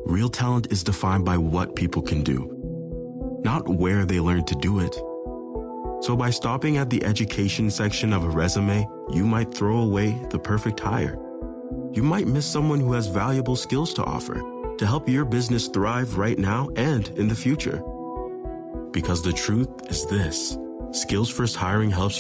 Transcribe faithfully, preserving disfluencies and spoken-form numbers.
Real talent is defined by what people can do, not where they learned to do it. So by stopping at the education section of a resume, you might throw away the perfect hire. You might miss someone who has valuable skills to offer to help your business thrive right now and in the future. Because the truth is this: Skills First Hiring helps